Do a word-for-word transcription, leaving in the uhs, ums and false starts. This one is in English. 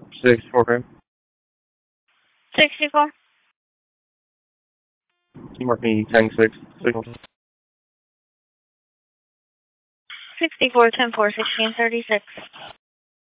sixty-four frame. sixty-four. Can you mark me ten six signals? sixty-four, ten four, sixteen thirty-six.